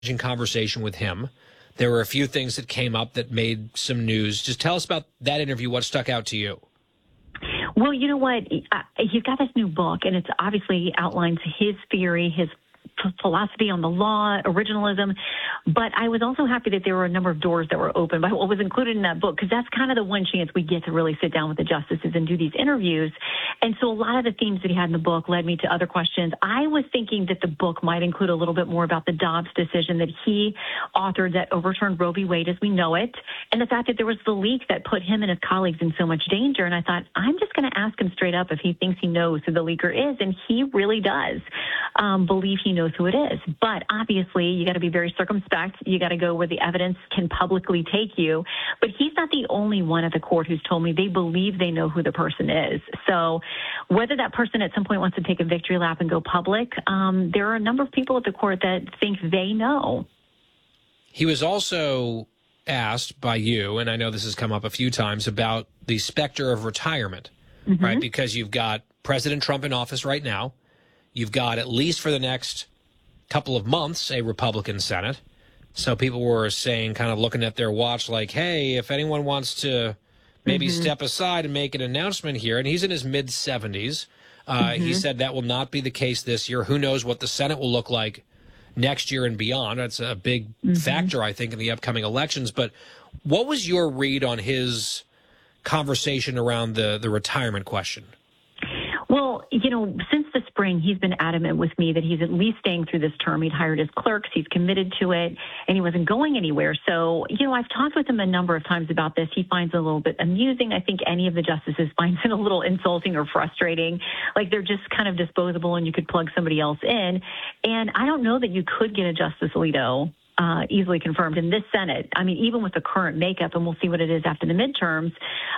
conversation with him. There were a few things that came up that made some news. Just tell us about that interview. What stuck out to you? Well, you know what? He's got this new book, and it's obviously outlines his theory, his philosophy on the law, originalism. But I was also happy that there were a number of doors that were open by what was included in that book, because that's kind of the one chance we get to really sit down with the justices and do these interviews. And so a lot of the themes that he had in the book led me to other questions. I was thinking that the book might include a little bit more about the Dobbs decision that he authored that overturned Roe v. Wade as we know it, and the fact that there was the leak that put him and his colleagues in so much danger. And I thought, I'm just going to ask him straight up if he thinks he knows who the leaker is, and he really does believe he knows who it is. But obviously, you got to be very circumspect. You got to go where the evidence can publicly take you. But he's not the only one at the court who's told me they believe they know who the person is. So whether that person at some point wants to take a victory lap and go public, there are a number of people at the court that think they know. He was also asked by you, and I know this has come up a few times, about the specter of retirement, right? Because you've got President Trump in office right now. You've got, at least for the next couple of months, a Republican Senate. So people were saying, kind of looking at their watch like, hey, if anyone wants to maybe step aside and make an announcement here, and he's in his mid-70s. He said that will not be the case this year. Who knows what the Senate will look like next year and beyond. That's a big factor, I think, in the upcoming elections. But what was your read on his conversation around the retirement question? Well, you know, since the spring, he's been adamant with me that he's at least staying through this term. He'd hired his clerks, he's committed to it, and he wasn't going anywhere. So, you know, I've talked with him a number of times about this. He finds it a little bit amusing. I think any of the justices finds it a little insulting or frustrating. Like, they're just kind of disposable and you could plug somebody else in. And I don't know that you could get a Justice Alito easily confirmed in this Senate. I mean, even with the current makeup, and we'll see what it is after the midterms.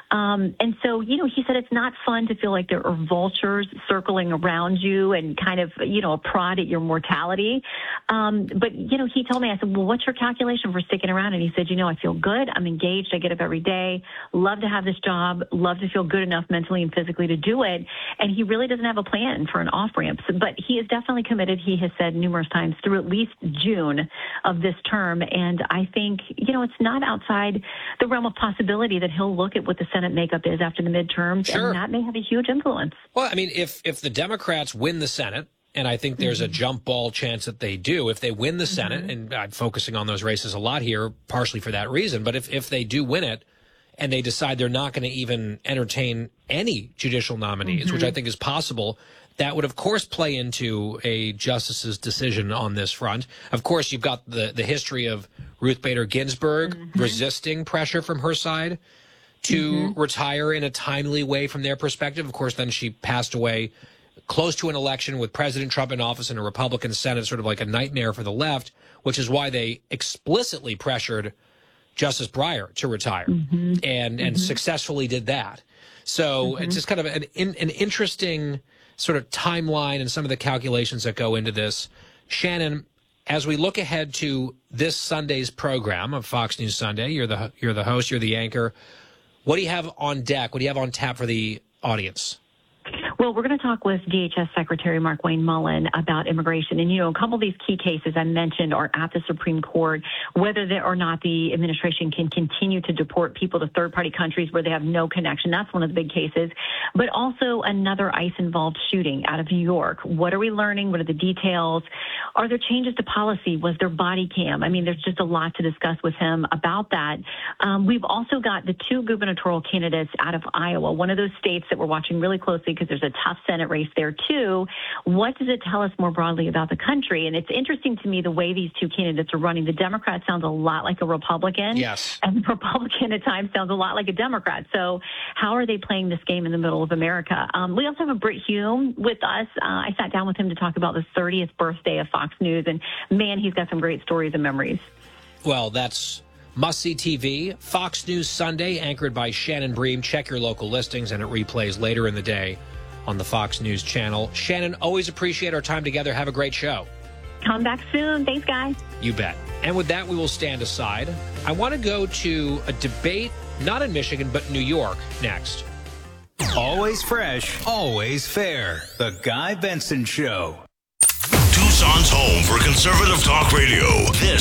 And so, you know, he said it's not fun to feel like there are vultures circling around you and kind of, you know, a prod at your mortality. But, you know, he told me, I said, well, what's your calculation for sticking around? And he said, you know, I feel good. I'm engaged. I get up every day. Love to have this job. Love to feel good enough mentally and physically to do it. And he really doesn't have a plan for an off-ramp. But he is definitely committed, he has said numerous times, through at least June of this term. And I think, you know, it's not outside the realm of possibility that he'll look at what the Senate makeup is after the midterms, and that may have a huge influence. Well, I mean, if the Democrats win the Senate, and I think there's a jump ball chance that they do, if they win the Senate, and I'm focusing on those races a lot here, partially for that reason, but if they do win it, and they decide they're not going to even entertain any judicial nominees, which I think is possible, that would, of course, play into a justice's decision on this front. Of course, you've got the history of Ruth Bader Ginsburg resisting pressure from her side to retire in a timely way from their perspective. Of course, then she passed away close to an election with President Trump in office and a Republican Senate, sort of like a nightmare for the left, which is why they explicitly pressured Justice Breyer to retire and successfully did that. So it's just kind of an interesting sort of timeline and some of the calculations that go into this. Shannon, as we look ahead to this Sunday's program of Fox News Sunday, you're the host, you're the anchor. What do you have on deck? What do you have on tap for the audience? Well, we're going to talk with DHS Secretary Markwayne Mullin about immigration. And, you know, a couple of these key cases I mentioned are at the Supreme Court, whether or not the administration can continue to deport people to third-party countries where they have no connection. That's one of the big cases. But also another ICE-involved shooting out of New York. What are we learning? What are the details? Are there changes to policy? Was there body cam? I mean, there's just a lot to discuss with him about that. We've also got the two gubernatorial candidates out of Iowa, one of those states that we're watching really closely because there's a tough Senate race there, too. What does it tell us more broadly about the country? And it's interesting to me the way these two candidates are running. The Democrat sounds a lot like a Republican. Yes. And the Republican at times sounds a lot like a Democrat. So how are they playing this game in the middle of America? We also have a Brit Hume with us. I sat down with him to talk about the 30th birthday of Fox News. And, man, he's got some great stories and memories. Well, that's must-see TV, Fox News Sunday, anchored by Shannon Bream. Check your local listings, and it replays later in the day on the Fox News channel. Shannon, always appreciate our time together. Have a great show. Come back soon. Thanks, guys. You bet. And with that, we will stand aside. I want to go to a debate, not in Michigan, but New York next. Always fresh, always fair. The Guy Benson Show. Tucson Vermont's home for conservative talk radio. This